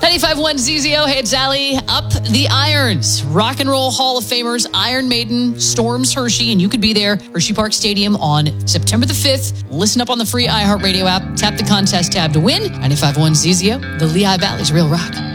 95.1 ZZO, hey, it's Allie. Up the Irons. Rock and Roll Hall of Famers, Iron Maiden, storms Hershey, and you could be there, Hershey Park Stadium on September the 5th. Listen up on the free iHeartRadio app. Tap the contest tab to win. 95.1 ZZO, the Lehigh Valley's Real Rock.